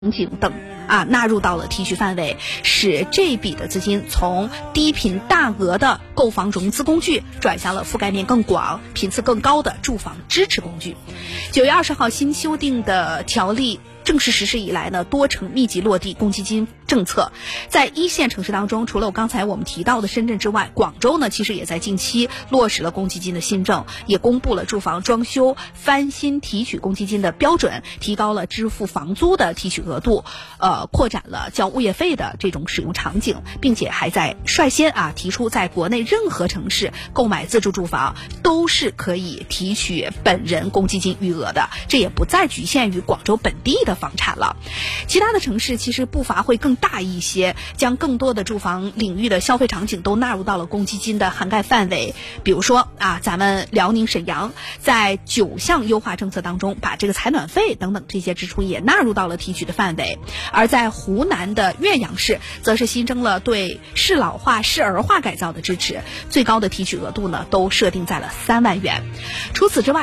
景等纳入到了提取范围，使这笔的资金从低频大额的购房融资工具转向了覆盖面更广、频次更高的住房支持工具。9月20号新修订的条例正式实施以来呢，多城密集落地公积金政策。在一线城市当中，除了刚才我们提到的深圳之外，广州呢其实也在近期落实了公积金的新政，也公布了住房装修翻新提取公积金的标准，提高了支付房租的提取额度，扩展了交物业费的这种使用场景，并且还在率先提出在国内任何城市购买自住住房都是可以提取本人公积金余额的，这也不再局限于广州本地的房产了。其他的城市其实步伐会更大一些，将更多的住房领域的消费场景都纳入到了公积金的涵盖范围。比如说咱们辽宁沈阳在9项优化政策当中，把这个采暖费等等这些支出也纳入到了提取的范围。而在湖南的岳阳市，则是新增了对市老化、市儿化改造的支持，最高的提取额度呢都设定在了3万元。除此之外，